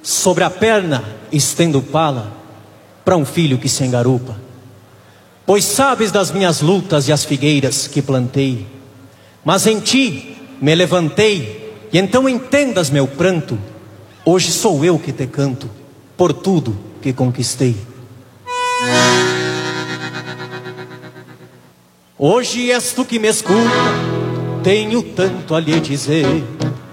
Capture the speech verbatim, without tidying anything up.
Sobre a perna estendo pala para um filho que se engarupa. Pois sabes das minhas lutas e as figueiras que plantei, mas em ti me levantei, e então entendas meu pranto. Hoje sou eu que te canto por tudo que conquistei. Hoje és tu que me escuta, tenho tanto a lhe dizer.